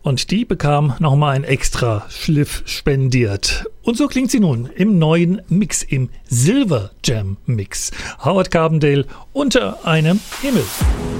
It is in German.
Und die bekam nochmal ein extra Schliff spendiert. Und so klingt sie nun im neuen Mix, im Silver Jam Mix. Howard Carbondale, Unter einem Himmel.